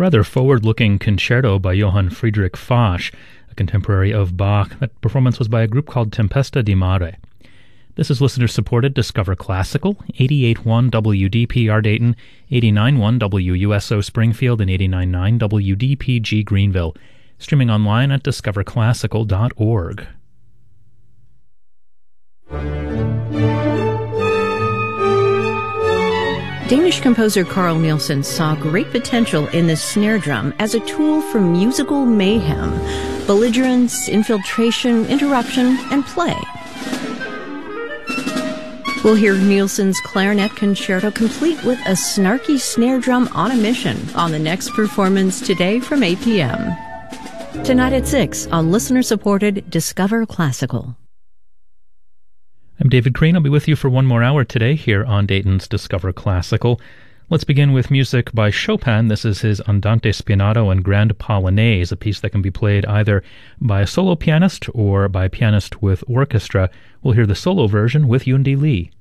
rather forward-looking concerto by Johann Friedrich Fasch, a contemporary of Bach. That performance was by a group called Tempesta di Mare. This is listener-supported Discover Classical, 88.1 WDPR Dayton, 89.1 WUSO Springfield, and 89.9 WDPG Greenville. Streaming online at discoverclassical.org. Danish composer Carl Nielsen saw great potential in the snare drum as a tool for musical mayhem, belligerence, infiltration, interruption, and play. We'll hear Nielsen's clarinet concerto complete with a snarky snare drum on a mission on the next performance today from 8 p.m. Tonight at 6 on listener-supported Discover Classical. I'm David Crane. I'll be with you for one more hour today here on Dayton's Discover Classical. Let's begin with music by Chopin. This is his Andante Spianato and Grand Polonaise, a piece that can be played either by a solo pianist or by a pianist with orchestra. We'll hear the solo version with Yundi Lee.